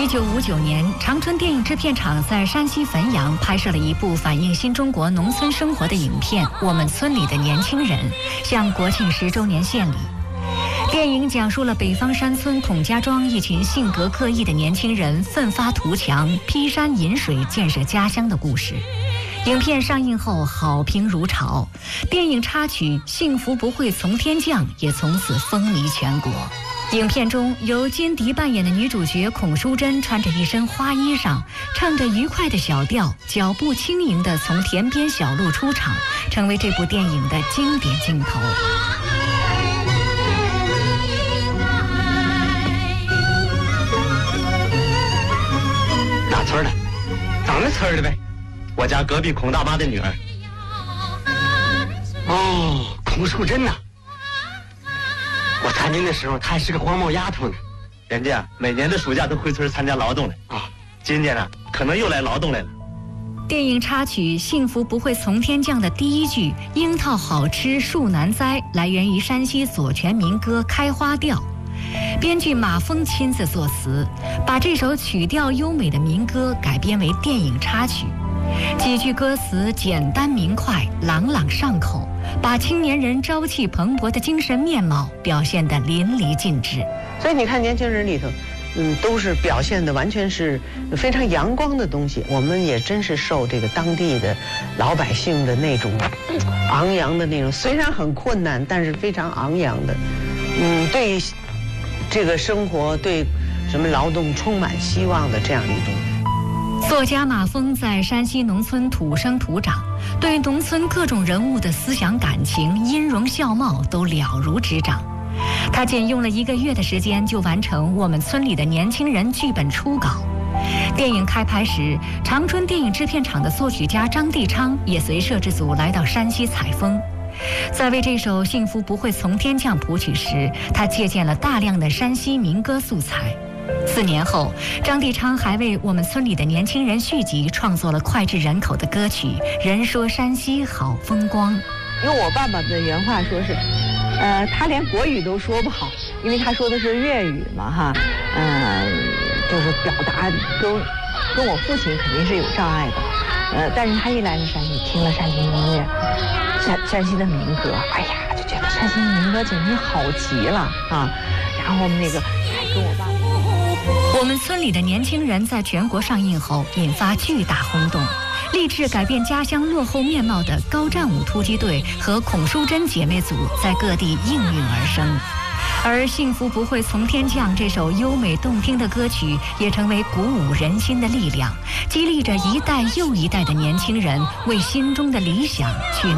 1959年，长春电影制片厂在山西汾阳拍摄了一部反映新中国农村生活的影片《我们村里的年轻人》，向国庆10周年献礼。电影讲述了北方山村孔家庄一群性格各异的年轻人奋发图强、劈山引水建设家乡的故事。影片上映后好评如潮，电影插曲《幸福不会从天降》也从此风靡全国。影片中由金迪扮演的女主角孔淑珍穿着一身花衣裳，唱着愉快的小调，脚步轻盈地从田边小路出场，成为这部电影的经典镜头。 哪村的？咱们村的呗，我家隔壁孔大妈的女儿。哦，孔淑珍呐。我参军的时候，她还是个黄毛丫头呢。人家每年的暑假都回村参加劳动来啊，今年呢可能又来劳动来了。 电影插曲《幸福不会从天降》的第一句“樱桃好吃树难栽”来源于山西左权民歌《开花调》，编剧马峰亲自作词，把这首曲调优美的民歌改编为电影插曲。几句歌词简单明快，朗朗上口，把青年人朝气蓬勃的精神面貌表现得淋漓尽致。 所以你看年轻人里头，都是表现的完全是非常阳光的东西。我们也真是受这个当地的老百姓的那种昂扬的那种，虽然很困难，但是非常昂扬的，对这个生活、对什么劳动充满希望的这样一种。 作家马峰在山西农村土生土长，对农村各种人物的思想感情、音容笑貌都了如指掌。他仅用了1个月的时间就完成《我们村里的年轻人》剧本初稿。电影开拍时，长春电影制片厂的作曲家张地昌也随摄制组来到山西采风。在为这首《幸福不会从天降》谱曲时，他借鉴了大量的山西民歌素材。4年后，张地昌还为我们村里的年轻人续集创作了脍炙人口的歌曲《人说山西好风光》。 用我爸爸的原话说是，他连国语都说不好，因为他说的是粤语嘛，哈，就是表达跟我父亲肯定是有障碍的，但是他一来了山西，听了山西音乐，山西的民歌，哎呀，就觉得山西的民歌简直好极了啊！然后那个还跟我爸爸。 我们村里的年轻人在全国上映后引发巨大轰动，立志改变家乡落后面貌的高战五突击队和孔淑珍姐妹组在各地应运而生。而《幸福不会从天降》这首优美动听的歌曲也成为鼓舞人心的力量，激励着一代又一代的年轻人为心中的理想去